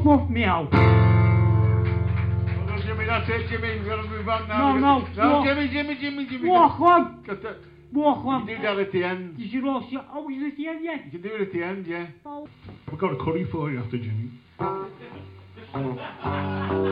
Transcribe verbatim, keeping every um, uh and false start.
Woof woof meow. Oh, Jimmy, that's it, Jimmy. We've got to move on now. No, no. No, walk. Jimmy, Jimmy, Jimmy, Jimmy. Walk on. Got to, Walk on. you do that at the end. You should also... Oh, is it at the end yet? You can do it at the end, yeah. Oh. We've got a curry for you after Jimmy.